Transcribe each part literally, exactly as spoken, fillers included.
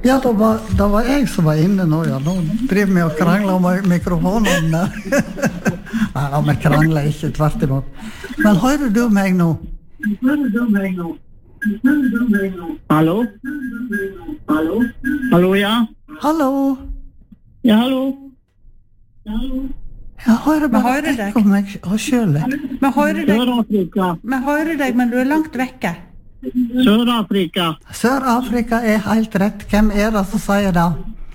Ja, det var, det var jeg som var inne nå, ja. Nå driver vi og krangler om mikrofonen. Nei, da, vi krangler ikke, tvert imot. Men hører du meg nå? Hører du meg nå? Hører du meg nå? Hallo? Hallo? Hallo, ja? Hallo? Ja, hallo? Hallo? Jeg hører Vi bare hører deg. ekko meg og selv. Vi hører deg, Sør-Afrika. vi hører deg, men du er langt vekke. Sør-Afrika. Sør-Afrika er helt rett. Hvem er det som sier det?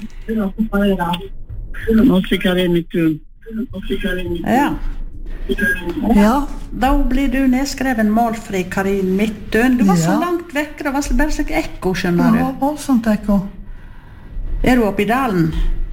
Norske Karin Midtun. Ja. Ja, Da blir du nedskreven målfri Karin Midtun. Du var så Ja. langt vekke, det var bare slik ekko, det skjønner var du. voldsomt ekko. Er du oppe i dalen?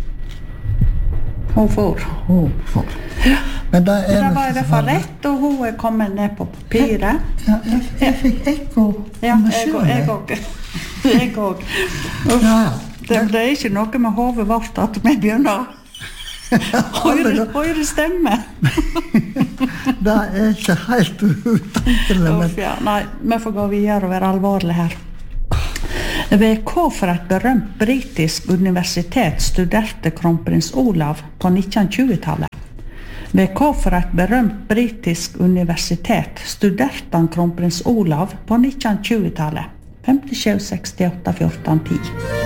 Hun får. Oh, for. Men det er Det nok var i ikke hvert så fall farlig. rett, og hun er kommet ned på papiret. Ja, jeg, jeg fikk ekko Ja, om meg jeg selv, og jeg og jeg og. Ja, ja. Det, det er ikke noe med hodet vårt at vi begynner å høre, høre stemme. Det er ikke helt utenkelig, men Uff, ja. Nei, vi får gå videre og være alvorlige her. Ved hva for et berømt britisk universitet studerte kronprins Olav på nittenhundre-tjuetallet? Ved hva for et berømt britisk universitet studerte han kronprins Olav på nittenhundre-tjuetallet? femtisju, sekstiåtte, fjorten, ti.